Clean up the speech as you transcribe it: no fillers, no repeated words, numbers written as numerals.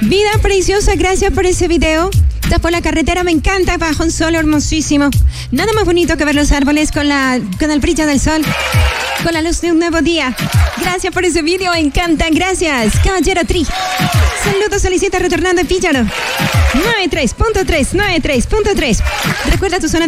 Vida preciosa, gracias por ese video. Estás por la carretera, me encanta, bajo un sol hermosísimo. Nada más bonito que ver los árboles con el brillo del sol, con la luz de un nuevo día. Gracias por ese video, me encanta, gracias. Caballero Tri. Saludos, solicita retornando en Píllaro. 93.3. Recuerda tu zona